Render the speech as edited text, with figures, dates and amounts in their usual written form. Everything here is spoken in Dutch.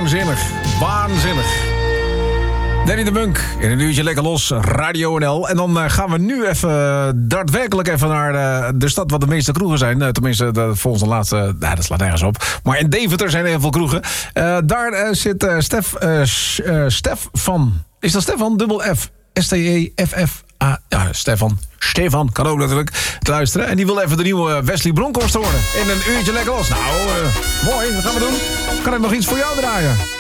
Waanzinnig. Danny de Munk in een uurtje lekker los, Radio NL. En dan gaan we nu even daadwerkelijk even naar de stad waar de meeste kroegen zijn. Tenminste, volgens de laatste, dat slaat nergens op. Maar in Deventer zijn er heel veel kroegen. Daar zit Stef van... Is dat Stefan? Dubbel F. S-T-E-F-F. Ja, Stefan, kan ook natuurlijk te luisteren. En die wil even de nieuwe Wesley Bronkhorst horen. In een uurtje lekker los. Nou, mooi, wat gaan we doen? Kan ik nog iets voor jou draaien?